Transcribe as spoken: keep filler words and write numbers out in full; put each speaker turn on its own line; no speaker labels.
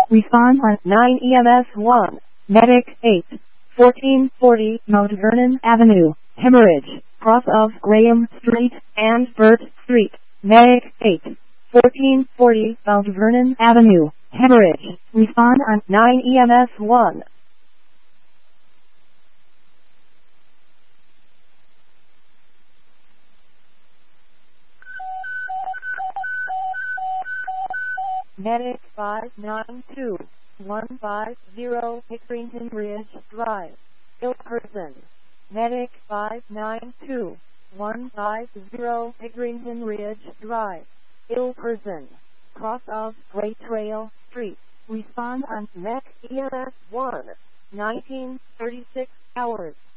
Respond on nine E M S one. Medic eight. fourteen forty Mount Vernon Avenue, Hemorrhage, cross of Graham Street and Burt Street. Medic eight. fourteen forty Mount Vernon Avenue, Hemorrhage. Respond on nine E M S one. Medic five nine two one five zero Pickerington Ridge Drive, Ilkerson. Medic five nine two one five zero Pickerington Ridge Drive, Ilkerson, cross of Great Trail Street. Respond on Mech E M S one, nineteen thirty-six hours.